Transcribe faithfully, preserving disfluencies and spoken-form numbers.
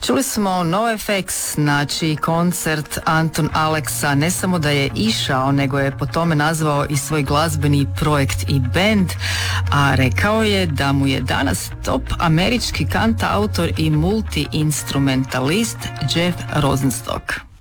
Čuli smo NoFX, znači koncert Anton Alexa ne samo da je išao, nego je po tome nazvao i svoj glazbeni projekt i band, a rekao je da mu je danas top američki kantautor i multi-instrumentalist Jeff Rosenstock.